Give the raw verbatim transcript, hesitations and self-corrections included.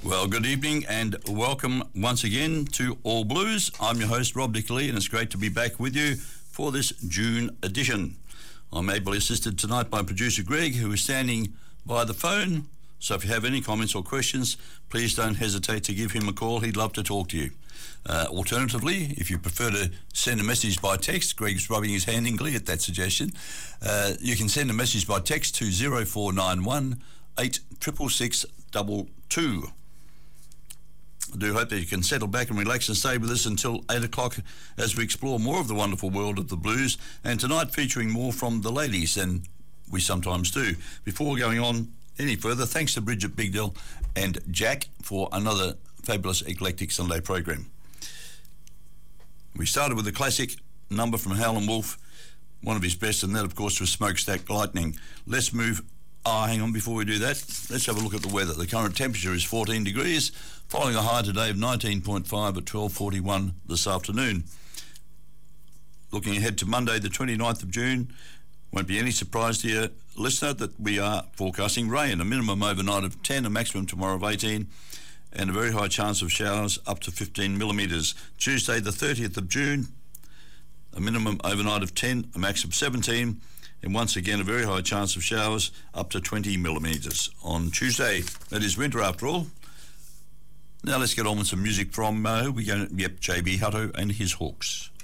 Well, good evening and welcome once again to All Blues. I'm your host, Rob Dickley, and it's great to be back with you for this June edition. I'm ably assisted tonight by producer Greg, who is standing by the phone. So if you have any comments or questions, please don't hesitate to give him a call. He'd love to talk to you. Uh, alternatively, if you prefer to send a message by text, Greg's rubbing his hand in glee at that suggestion, uh, you can send a message by text to zero four nine one eight six six six two two. I do hope that you can settle back and relax and stay with us until eight o'clock as we explore more of the wonderful world of the blues, and tonight featuring more from the ladies than we sometimes do. Before going on any further, thanks to Bridget Bigdell and Jack for another fabulous Eclectic Sunday program. We started with a classic number from Howlin' Wolf, one of his best, and that of course was Smokestack Lightning. Let's move Oh, hang on, before we do that, let's have a look at the weather. The current temperature is fourteen degrees, following a high today of nineteen point five at twelve forty-one this afternoon. Looking ahead to Monday, the twenty-ninth of June, won't be any surprise to your listener that we are forecasting rain, a minimum overnight of ten, a maximum tomorrow of eighteen, and a very high chance of showers up to fifteen millimetres. Tuesday, the thirtieth of June, a minimum overnight of ten, a max of seventeen, and once again a very high chance of showers up to twenty millimetres on Tuesday. It is winter after all. Now let's get on with some music from, uh, who we going? Yep, J B Hutto and his Hawks.